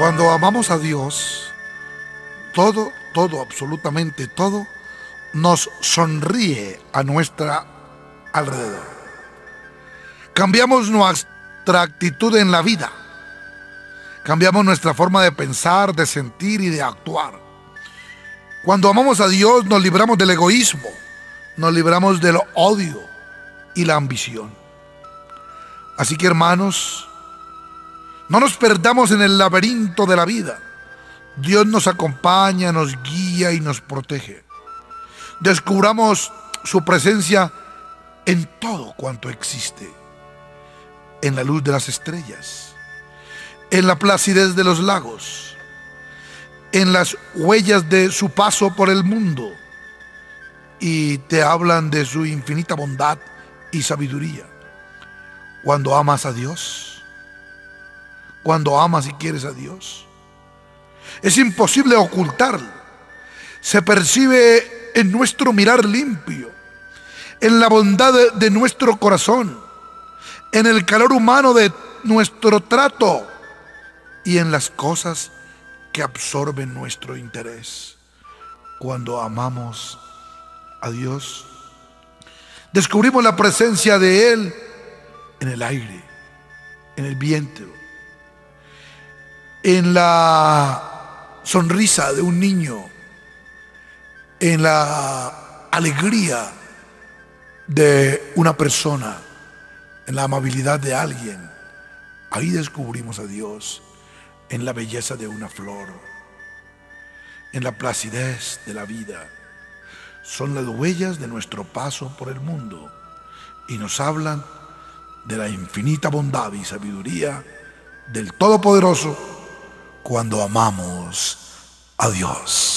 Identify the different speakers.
Speaker 1: Cuando amamos a Dios, todo, absolutamente todo, nos sonríe a nuestra alrededor. Cambiamos nuestra actitud en la vida. Cambiamos nuestra forma de pensar, de sentir y de actuar. Cuando amamos a Dios, nos libramos del egoísmo, nos libramos del odio y la ambición. Así que, hermanos, no nos perdamos en el laberinto de la vida. Dios nos acompaña, nos guía y nos protege. Descubramos su presencia en todo cuanto existe, en la luz de las estrellas, en la placidez de los lagos, en las huellas de su paso por el mundo, y te hablan de su infinita bondad y sabiduría. Cuando amas a Dios, cuando amas y quieres a Dios, es imposible ocultarlo. Se percibe en nuestro mirar limpio, en la bondad de nuestro corazón, en el calor humano de nuestro trato y en las cosas que absorben nuestro interés. Cuando amamos a Dios, descubrimos la presencia de Él en el aire, en el viento, en la sonrisa de un niño, en la alegría de una persona, en la amabilidad de alguien. Ahí descubrimos a Dios, en la belleza de una flor, en la placidez de la vida. Son las huellas de nuestro paso por el mundo y nos hablan de la infinita bondad y sabiduría del Todopoderoso cuando amamos a Dios.